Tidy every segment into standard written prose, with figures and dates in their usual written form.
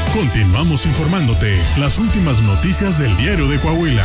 Continuamos informándote las últimas noticias del Diario de Coahuila.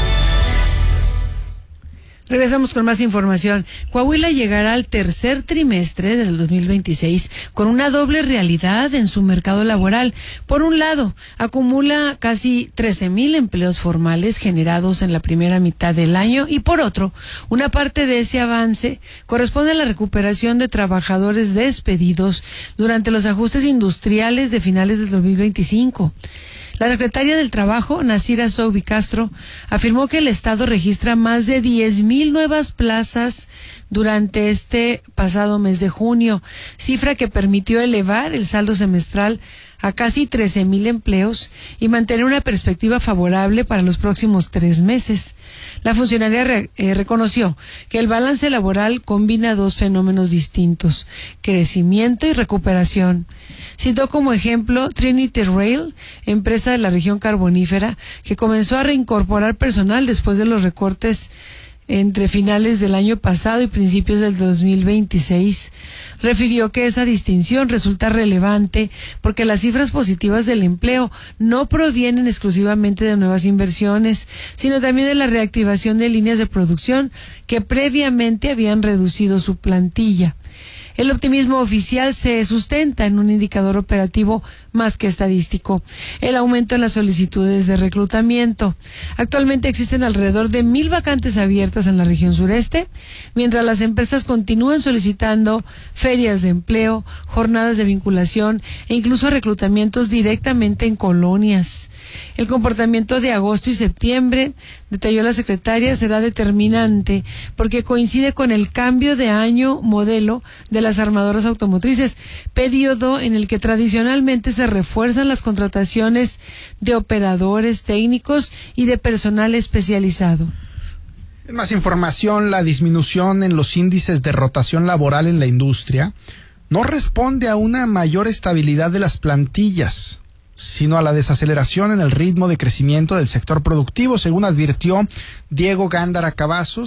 Regresamos con más información. Coahuila llegará al tercer trimestre del 2026 con una doble realidad en su mercado laboral. Por un lado, acumula casi 13,000 empleos formales generados en la primera mitad del año y por otro, una parte de ese avance corresponde a la recuperación de trabajadores despedidos durante los ajustes industriales de finales del 2025. La secretaria del Trabajo, Nasira Soubi Castro, afirmó que el Estado registra más de 10,000 nuevas plazas durante este pasado mes de junio, cifra que permitió elevar el saldo semestral a casi 13,000 empleos y mantener una perspectiva favorable para los próximos 3 meses. La funcionaria reconoció que el balance laboral combina dos fenómenos distintos, crecimiento y recuperación. Citó como ejemplo Trinity Rail, empresa de la región carbonífera, que comenzó a reincorporar personal después de los recortes entre finales del año pasado y principios del 2026. Refirió que esa distinción resulta relevante porque las cifras positivas del empleo no provienen exclusivamente de nuevas inversiones, sino también de la reactivación de líneas de producción que previamente habían reducido su plantilla. El optimismo oficial se sustenta en un indicador operativo más que estadístico, el aumento en las solicitudes de reclutamiento. Actualmente existen alrededor de 1,000 vacantes abiertas en la región sureste, mientras las empresas continúan solicitando ferias de empleo, jornadas de vinculación e incluso reclutamientos directamente en colonias. El comportamiento de agosto y septiembre, detalló la secretaria, será determinante porque coincide con el cambio de año modelo de las armadoras automotrices, periodo en el que tradicionalmente se refuerzan las contrataciones de operadores técnicos y de personal especializado. En más información, la disminución en los índices de rotación laboral en la industria no responde a una mayor estabilidad de las plantillas, sino a la desaceleración en el ritmo de crecimiento del sector productivo, según advirtió Diego Gándara Cavazos,